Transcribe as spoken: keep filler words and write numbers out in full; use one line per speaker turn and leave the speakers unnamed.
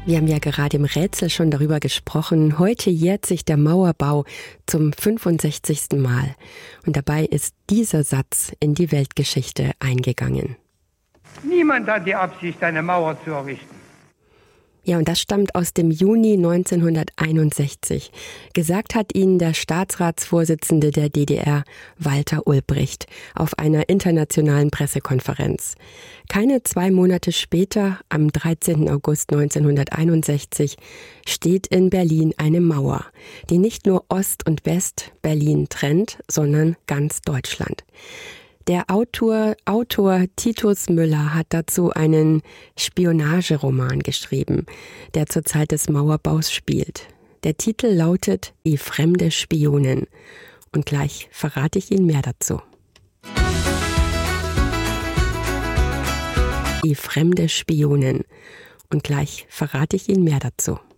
Wir haben ja gerade im Rätsel schon darüber gesprochen. Heute jährt sich der Mauerbau zum fünfundsechzigsten Mal. Und dabei ist dieser Satz in die Weltgeschichte eingegangen.
Niemand hat die Absicht, eine Mauer zu errichten.
Ja, und das stammt aus dem Juni neunzehnhunderteinundsechzig. Gesagt hat ihn der Staatsratsvorsitzende der D D R, Walter Ulbricht, auf einer internationalen Pressekonferenz. Keine zwei Monate später, am dreizehnten August neunzehnhunderteinundsechzig, steht in Berlin eine Mauer, die nicht nur Ost und West Berlin trennt, sondern ganz Deutschland. Der Autor, Autor Titus Müller hat dazu einen Spionageroman geschrieben, der zur Zeit des Mauerbaus spielt. Der Titel lautet »Die fremde Spionin«. Und gleich verrate ich Ihnen mehr dazu. »Die fremde Spionin«. Und gleich verrate ich Ihnen mehr dazu.